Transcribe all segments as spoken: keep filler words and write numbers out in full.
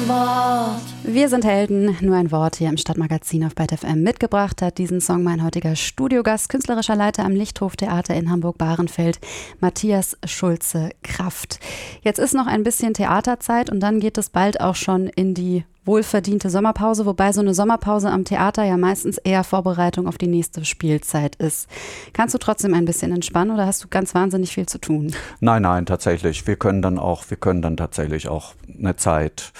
Wort. Wir sind Helden, nur ein Wort hier im Stadtmagazin auf Byte F M. Mitgebracht hat diesen Song mein heutiger Studiogast, künstlerischer Leiter am Lichthof-Theater in Hamburg-Bahrenfeld, Matthias Schulze-Kraft. Jetzt ist noch ein bisschen Theaterzeit und dann geht es bald auch schon in die wohlverdiente Sommerpause, wobei so eine Sommerpause am Theater ja meistens eher Vorbereitung auf die nächste Spielzeit ist. Kannst du trotzdem ein bisschen entspannen oder hast du ganz wahnsinnig viel zu tun? Nein, nein, tatsächlich. Wir können dann auch, wir können dann tatsächlich auch eine Zeit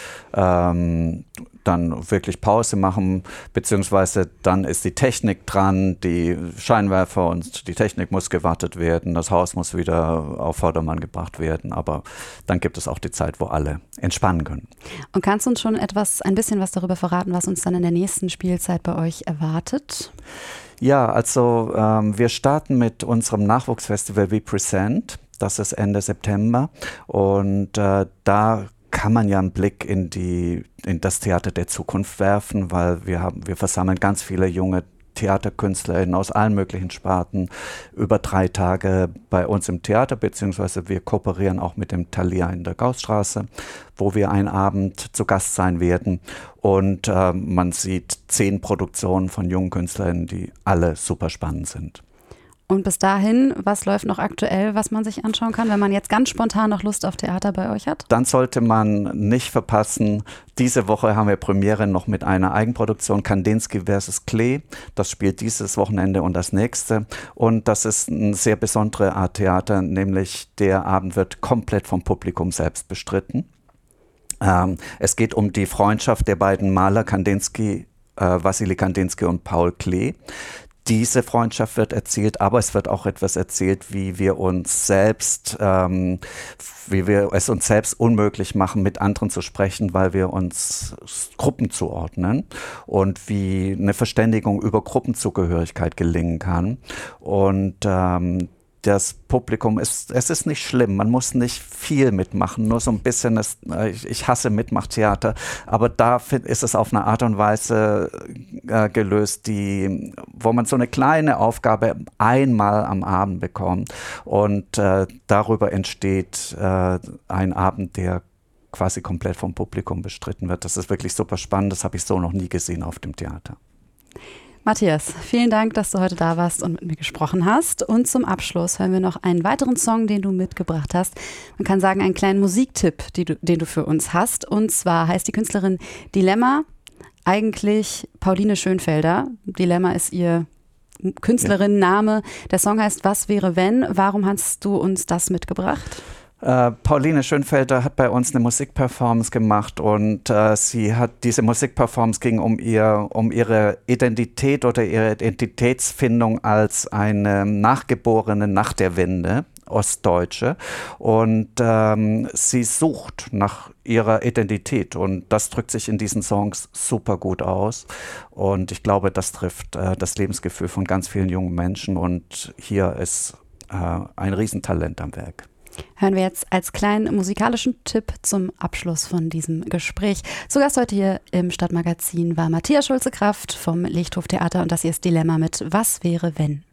ähm, dann wirklich Pause machen, beziehungsweise dann ist die Technik dran, die Scheinwerfer und die Technik muss gewartet werden, das Haus muss wieder auf Vordermann gebracht werden, aber dann gibt es auch die Zeit, wo alle entspannen können. Und kannst du uns schon etwas, ein bisschen was darüber verraten, was uns dann in der nächsten Spielzeit bei euch erwartet? Ja, also ähm, wir starten mit unserem Nachwuchsfestival We Present, das ist Ende September und äh, da kann man ja einen Blick in die in das Theater der Zukunft werfen, weil wir haben wir versammeln ganz viele junge TheaterkünstlerInnen aus allen möglichen Sparten über drei Tage bei uns im Theater, beziehungsweise wir kooperieren auch mit dem Thalia in der Gaußstraße, wo wir einen Abend zu Gast sein werden und äh, man sieht zehn Produktionen von jungen KünstlerInnen, die alle super spannend sind. Und bis dahin, was läuft noch aktuell, was man sich anschauen kann, wenn man jetzt ganz spontan noch Lust auf Theater bei euch hat? Dann sollte man nicht verpassen, diese Woche haben wir Premiere noch mit einer Eigenproduktion, Kandinsky versus. Klee. Das spielt dieses Wochenende und das nächste. Und das ist eine sehr besondere Art Theater, nämlich der Abend wird komplett vom Publikum selbst bestritten. Ähm, es geht um die Freundschaft der beiden Maler Kandinsky, äh, Wassily Kandinsky und Paul Klee. Diese Freundschaft wird erzählt, aber es wird auch etwas erzählt, wie wir uns selbst, ähm, wie wir es uns selbst unmöglich machen, mit anderen zu sprechen, weil wir uns Gruppen zuordnen und wie eine Verständigung über Gruppenzugehörigkeit gelingen kann. Und ähm, das Publikum ist, es ist nicht schlimm, man muss nicht viel mitmachen, nur so ein bisschen, ist, ich hasse Mitmachtheater, aber da ist es auf eine Art und Weise äh, gelöst, die, wo man so eine kleine Aufgabe einmal am Abend bekommt und äh, darüber entsteht äh, ein Abend, der quasi komplett vom Publikum bestritten wird. Das ist wirklich super spannend, das habe ich so noch nie gesehen auf dem Theater. Matthias, vielen Dank, dass du heute da warst und mit mir gesprochen hast. Und zum Abschluss hören wir noch einen weiteren Song, den du mitgebracht hast. Man kann sagen, einen kleinen Musiktipp, die du, den du für uns hast. Und zwar heißt die Künstlerin Dilemma, eigentlich Pauline Schönfelder. Dilemma ist ihr Künstlerinnenname. Der Song heißt Was wäre wenn? Warum hast du uns das mitgebracht? Uh, Pauline Schönfelder hat bei uns eine Musikperformance gemacht und uh, sie hat diese Musikperformance ging um ihr um ihre Identität oder ihre Identitätsfindung als eine Nachgeborene nach der Wende, Ostdeutsche, und ähm, sie sucht nach ihrer Identität und das drückt sich in diesen Songs super gut aus und ich glaube, das trifft äh, das Lebensgefühl von ganz vielen jungen Menschen und hier ist äh, ein Riesentalent am Werk. Hören wir jetzt als kleinen musikalischen Tipp zum Abschluss von diesem Gespräch. Zu Gast heute hier im Stadtmagazin war Matthias Schulze-Kraft vom Lichthof-Theater und das hier ist Dilemma mit Was wäre wenn?